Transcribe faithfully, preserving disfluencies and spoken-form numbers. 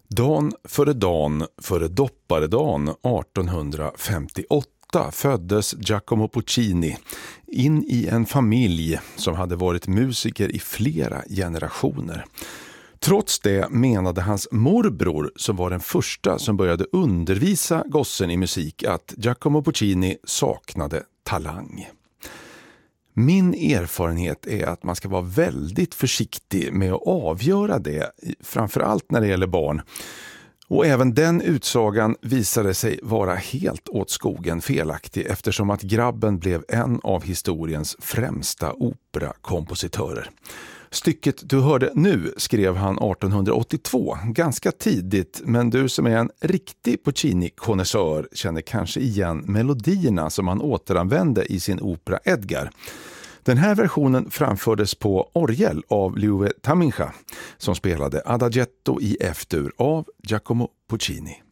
Dan före dan före dopparedan artonhundrafemtioåtta föddes Giacomo Puccini in i en familj som hade varit musiker i flera generationer. Trots det menade hans morbror, som var den första som började undervisa gossen i musik, att Giacomo Puccini saknade talang. Min erfarenhet är att man ska vara väldigt försiktig med att avgöra det, framförallt när det gäller barn. Och även den utsagan visade sig vara helt åt skogen felaktig, eftersom att grabben blev en av historiens främsta operakompositörer. Stycket du hörde nu skrev han artonhundraåttiotvå, ganska tidigt, men du som är en riktig Puccini-konnässör känner kanske igen melodierna som han återanvände i sin opera Edgar. Den här versionen framfördes på orgel av Liuve Tamincha, som spelade Adagietto i F-dur av Giacomo Puccini.